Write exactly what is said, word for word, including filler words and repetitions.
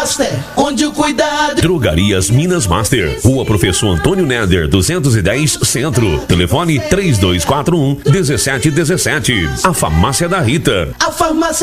Master, onde o cuidado... Drogarias Minas Master, Rua Professor Antônio Neder, duzentos e dez, Centro. Telefone três dois quatro um, um sete um sete. A Farmácia da Rita. A farmácia